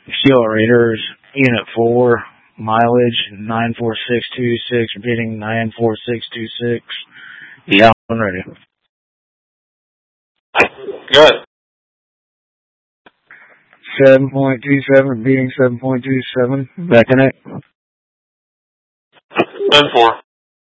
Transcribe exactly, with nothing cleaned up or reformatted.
Steel Raiders, Unit four, mileage nine four six two six, repeating nine four six two six. Yeah, I'm ready. Good. seven point two seven, repeating seven point two seven. Back in it. ten four.